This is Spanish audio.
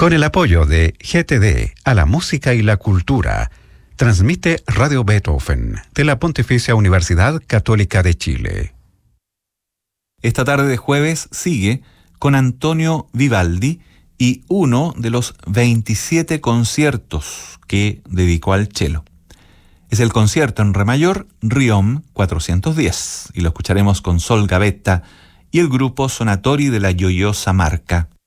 Con el apoyo de GTD a la música y la cultura, transmite Radio Beethoven de la Pontificia Universidad Católica de Chile. Esta tarde de jueves sigue con Antonio Vivaldi y uno de los 27 conciertos que dedicó al cello. Es el concierto en re mayor Riom 410 y lo escucharemos con Sol Gavetta y el grupo Sonatori de la Gioiosa Marca.